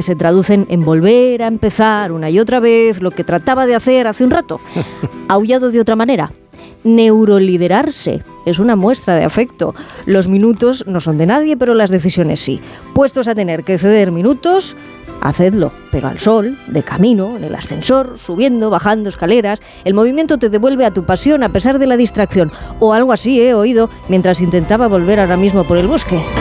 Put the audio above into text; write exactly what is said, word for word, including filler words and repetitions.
se traducen en volver a empezar una y otra vez lo que trataba de hacer hace un rato. Aullado de otra manera. Neuroliderarse es una muestra de afecto. Los minutos no son de nadie, pero las decisiones sí. Puestos a tener que ceder minutos, hacedlo, pero al sol, de camino, en el ascensor, subiendo, bajando escaleras. El movimiento te devuelve a tu pasión a pesar de la distracción. O algo así he oído mientras intentaba volver ahora mismo por el bosque.